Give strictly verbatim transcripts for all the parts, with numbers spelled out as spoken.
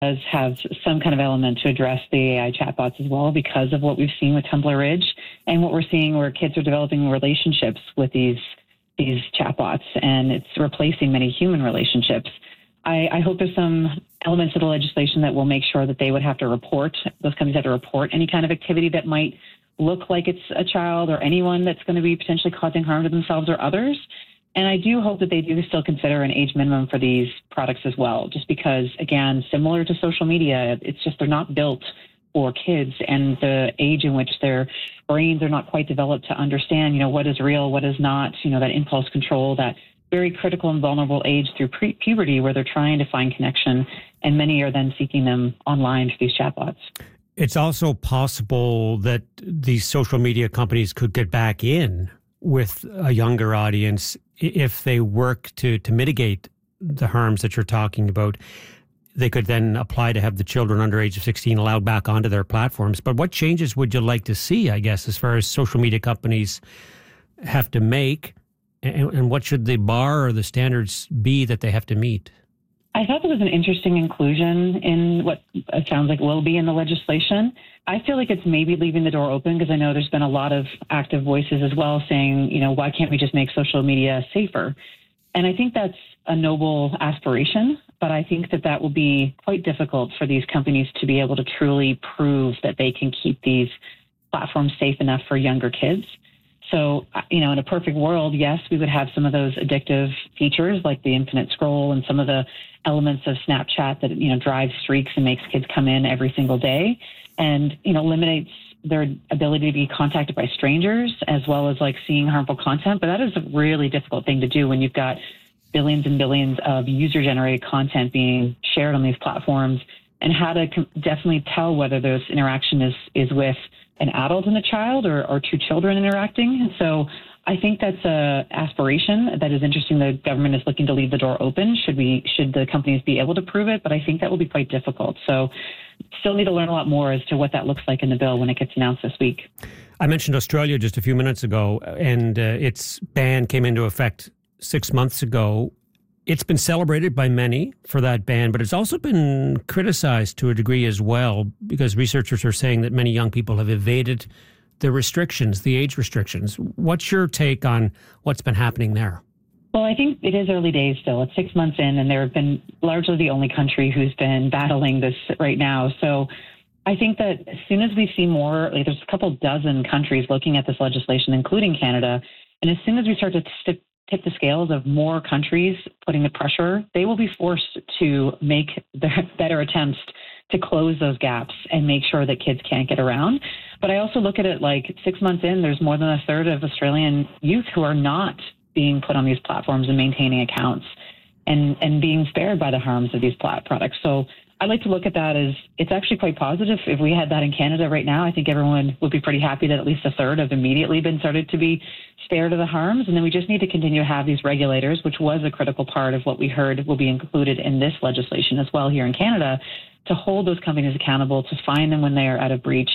does have some kind of element to address the A I chatbots as well because of what we've seen with Tumblr Ridge and what we're seeing where kids are developing relationships with these these chatbots, and it's replacing many human relationships. I, I hope there's some elements of the legislation that will make sure that they would have to report, those companies have to report any kind of activity that might look like it's a child or anyone that's going to be potentially causing harm to themselves or others. And I do hope that they do still consider an age minimum for these products as well, just because, again, similar to social media, it's just they're not built for kids, and the age in which their brains are not quite developed to understand, you know, what is real, what is not, you know, that impulse control, that very critical and vulnerable age through pre- puberty where they're trying to find connection, and many are then seeking them online through these chatbots. It's also possible that these social media companies could get back in with a younger audience if they work to, to mitigate the harms that you're talking about. They could then apply to have the children under age of sixteen allowed back onto their platforms. But what changes would you like to see, I guess, as far as social media companies have to make, and, and what should the bar or the standards be that they have to meet? I thought there was an interesting inclusion in what it sounds like will be in the legislation. I feel like it's maybe leaving the door open because I know there's been a lot of active voices as well saying, you know, why can't we just make social media safer? And I think that's a noble aspiration, but I think that that will be quite difficult for these companies to be able to truly prove that they can keep these platforms safe enough for younger kids. So, you know, in a perfect world, yes, we would have some of those addictive features like the infinite scroll and some of the elements of Snapchat that, you know, drives streaks and makes kids come in every single day and, you know, eliminates their ability to be contacted by strangers as well as like seeing harmful content. But that is a really difficult thing to do when you've got billions and billions of user-generated content being shared on these platforms, and how to com- definitely tell whether this interaction is, is with an adult and a child or, or two children interacting. And so I think that's a aspiration that is interesting. The government is looking to leave the door open. Should we, should the companies be able to prove it? But I think that will be quite difficult. So still need to learn a lot more as to what that looks like in the bill when it gets announced this week. I mentioned Australia just a few minutes ago, and uh, its ban came into effect six months ago. It's been celebrated by many for that ban, but it's also been criticized to a degree as well, because researchers are saying that many young people have evaded the restrictions, the age restrictions. What's your take on what's been happening there? Well, I think it is early days still. It's six months in, and there have been largely the only country who's been battling this right now. So I think that as soon as we see more, like there's a couple dozen countries looking at this legislation, including Canada, and as soon as we start to st- tip the scales of more countries putting the pressure, they will be forced to make the better attempts to close those gaps and make sure that kids can't get around. But I also look at it like six months in, there's more than a third of Australian youth who are not being put on these platforms and maintaining accounts and, and being spared by the harms of these plat products. So I like to look at that as it's actually quite positive. If we had that in Canada right now, I think everyone would be pretty happy that at least a third have immediately been started to be spared of the harms. And then we just need to continue to have these regulators, which was a critical part of what we heard will be included in this legislation as well here in Canada, to hold those companies accountable, to find them when they are out of breach.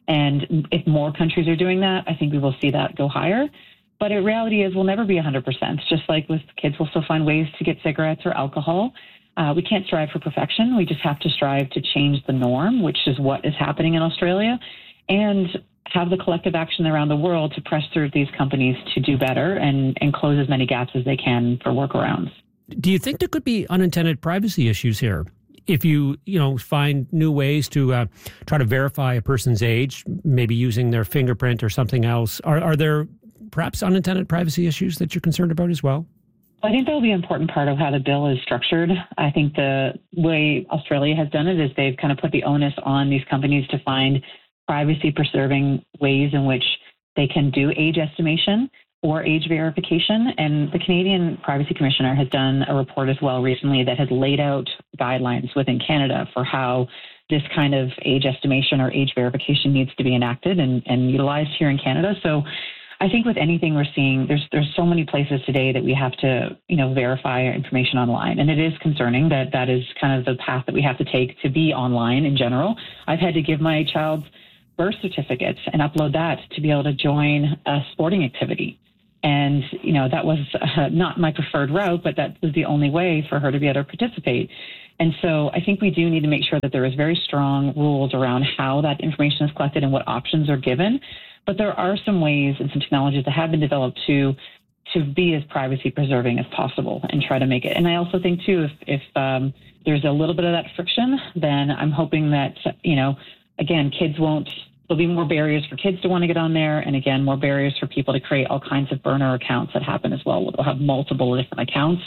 And if more countries are doing that, I think we will see that go higher. But the reality is we'll never be one hundred percent. Just like with kids, we'll still find ways to get cigarettes or alcohol. Uh, we can't strive for perfection. We just have to strive to change the norm, which is what is happening in Australia, and have the collective action around the world to press through these companies to do better and, and close as many gaps as they can for workarounds. Do you think there could be unintended privacy issues here? If you, you know, find new ways to uh, try to verify a person's age, maybe using their fingerprint or something else, are, are there perhaps unintended privacy issues that you're concerned about as well? I think that will be an important part of how the bill is structured. I think the way Australia has done it is they've kind of put the onus on these companies to find privacy-preserving ways in which they can do age estimation or age verification. And the Canadian Privacy Commissioner has done a report as well recently that has laid out guidelines within Canada for how this kind of age estimation or age verification needs to be enacted and, and utilized here in Canada. So I think with anything we're seeing, there's there's so many places today that we have to, you know, verify our information online. And it is concerning that that is kind of the path that we have to take to be online in general. I've had to give my child's birth certificates and upload that to be able to join a sporting activity. And, you know, that was uh, not my preferred route, but that was the only way for her to be able to participate. And so I think we do need to make sure that there is very strong rules around how that information is collected and what options are given. But there are some ways and some technologies that have been developed to to be as privacy preserving as possible and try to make it. And I also think, too, if, if um, there's a little bit of that friction, then I'm hoping that, you know, again, kids won't, there'll be more barriers for kids to want to get on there. And again, more barriers for people to create all kinds of burner accounts that happen as well. They'll have multiple different accounts.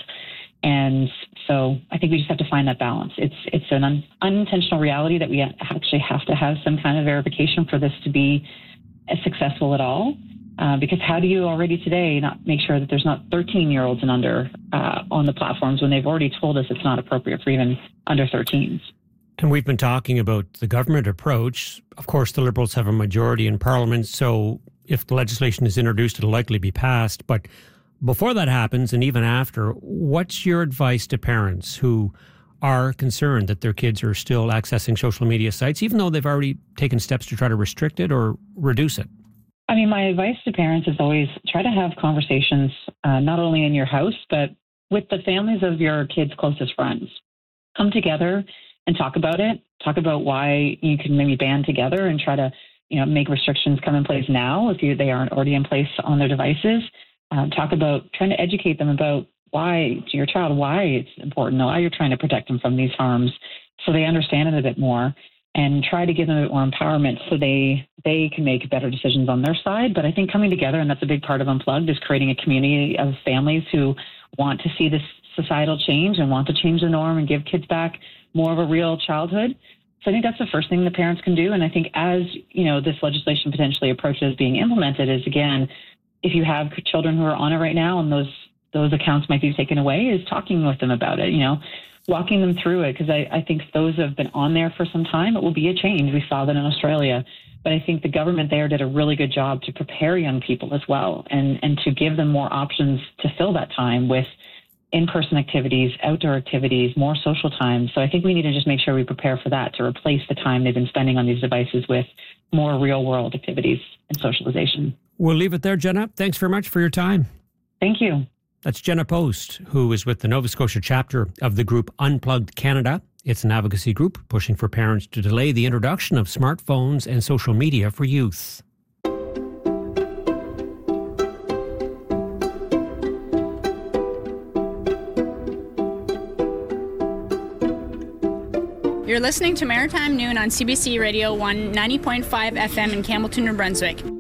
And so I think we just have to find that balance. It's it's an un, unintentional reality that we actually have to have some kind of verification for this to be as successful at all. Uh, because how do you already today not make sure that there's not thirteen-year-olds and under uh, on the platforms when they've already told us it's not appropriate for even under thirteens? And we've been talking about the government approach. Of course, the Liberals have a majority in Parliament, so if the legislation is introduced, it'll likely be passed. But before that happens, and even after, what's your advice to parents who are concerned that their kids are still accessing social media sites, even though they've already taken steps to try to restrict it or reduce it? I mean, my advice to parents is always try to have conversations, uh, not only in your house, but with the families of your kids' closest friends. Come together and talk about it. Talk about why you can maybe band together and try to, you know, make restrictions come in place now if you, they aren't already in place on their devices. Um, talk about trying to educate them about why, to your child, why it's important, why you're trying to protect them from these harms so they understand it a bit more, and try to give them a bit more empowerment so they they can make better decisions on their side. But I think coming together, and that's a big part of Unplugged, is creating a community of families who want to see this societal change and want to change the norm and give kids back more of a real childhood. So I think that's the first thing the parents can do. And I think as, you know, this legislation potentially approaches being implemented is, again, if you have children who are on it right now and those those accounts might be taken away, is talking with them about it, you know, walking them through it. Because I, I think those who have been on there for some time, it will be a change. We saw that in Australia. But I think the government there did a really good job to prepare young people as well and, and to give them more options to fill that time with in-person activities, outdoor activities, more social time. So I think we need to just make sure we prepare for that, to replace the time they've been spending on these devices with more real-world activities and socialization. We'll leave it there, Jenna. Thanks very much for your time. Thank you. That's Jenna Post, who is with the Nova Scotia chapter of the group Unplugged Canada. It's an advocacy group pushing for parents to delay the introduction of smartphones and social media for youth. You're listening to Maritime Noon on C B C Radio one ninety point five F M in Campbellton, New Brunswick.